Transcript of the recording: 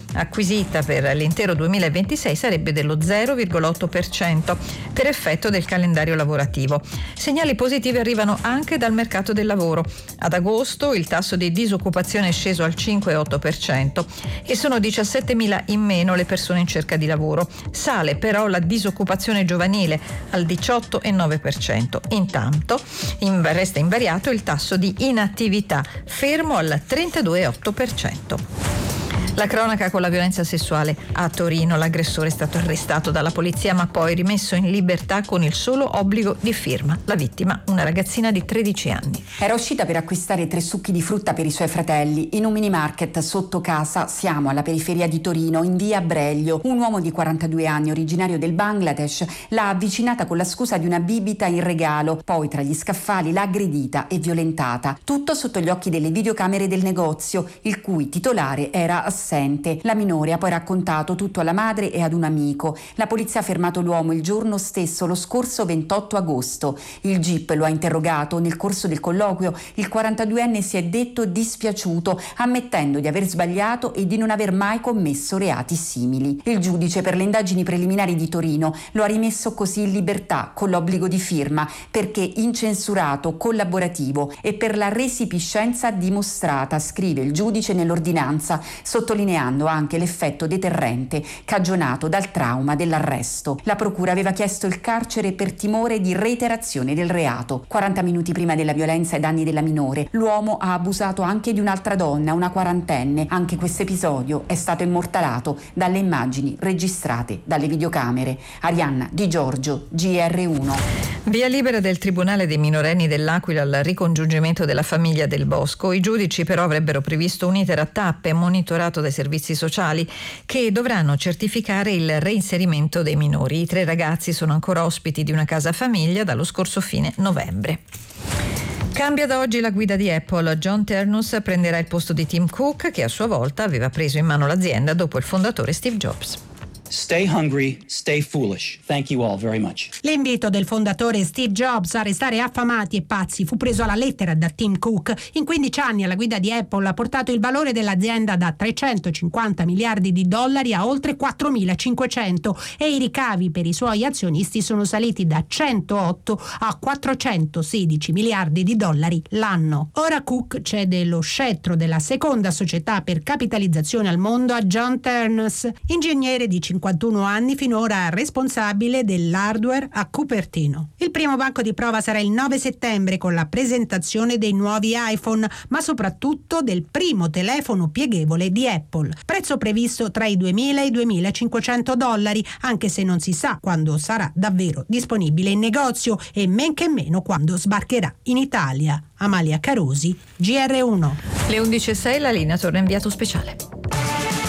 acquisita per l'intero 2026 sarebbe dello 0,8% per effetto del calendario lavorativo. Segnali positivi arrivano anche dal mercato del lavoro. Ad agosto il tasso di disoccupazione è sceso al 5,8% e sono 17.000 in meno le persone in cerca di lavoro. Sale però la disoccupazione giovanile al 18,9%. Intanto resta invariato il tasso di inattività, fermo al 32,8%. La cronaca con la violenza sessuale a Torino. L'aggressore è stato arrestato dalla polizia ma poi rimesso in libertà con il solo obbligo di firma. La vittima, una ragazzina di 13 anni. Era uscita per acquistare 3 succhi di frutta per i suoi fratelli in un mini market sotto casa. Siamo alla periferia di Torino, in via Breglio. Un uomo di 42 anni, originario del Bangladesh, l'ha avvicinata con la scusa di una bibita in regalo. Poi tra gli scaffali l'ha aggredita e violentata. Tutto sotto gli occhi delle videocamere del negozio, il cui titolare era assente. La minore ha poi raccontato tutto alla madre e ad un amico. La polizia ha fermato l'uomo il giorno stesso, lo scorso 28 agosto. Il GIP lo ha interrogato. Nel corso del colloquio il 42enne si è detto dispiaciuto, ammettendo di aver sbagliato e di non aver mai commesso reati simili. Il giudice per le indagini preliminari di Torino lo ha rimesso così in libertà con l'obbligo di firma perché incensurato, collaborativo e per la resipiscenza dimostrata, scrive il giudice nell'ordinanza, sottolineando anche l'effetto deterrente cagionato dal trauma dell'arresto. La procura aveva chiesto il carcere per timore di reiterazione del reato. 40 minuti prima della violenza ai danni della minore, l'uomo ha abusato anche di un'altra donna, una quarantenne. Anche questo episodio è stato immortalato dalle immagini registrate dalle videocamere. Arianna Di Giorgio, GR1. Via libera del Tribunale dei minorenni dell'Aquila al ricongiungimento della famiglia Del Bosco. I giudici però avrebbero previsto un iter a tappe monitorato dai servizi sociali che dovranno certificare il reinserimento dei minori. I 3 ragazzi sono ancora ospiti di una casa famiglia dallo scorso fine novembre. Cambia da oggi la guida di Apple. John Ternus prenderà il posto di Tim Cook, che a sua volta aveva preso in mano l'azienda dopo il fondatore Steve Jobs. Stay hungry, stay foolish. Thank you all very much. L'invito del fondatore Steve Jobs a restare affamati e pazzi fu preso alla lettera da Tim Cook. In 15 anni alla guida di Apple ha portato il valore dell'azienda da 350 miliardi di dollari a oltre 4.500 e i ricavi per i suoi azionisti sono saliti da 108 a 416 miliardi di dollari l'anno. Ora Cook cede lo scettro della seconda società per capitalizzazione al mondo a John Ternus, ingegnere di 51 anni, finora responsabile dell'hardware a Cupertino. Il primo banco di prova sarà il 9 settembre con la presentazione dei nuovi iPhone, ma soprattutto del primo telefono pieghevole di Apple. Prezzo previsto tra i 2.000 e i 2.500 dollari, anche se non si sa quando sarà davvero disponibile in negozio e men che meno quando sbarcherà in Italia. Amalia Carosi, GR1. Le 11.06, la linea torna inviato speciale.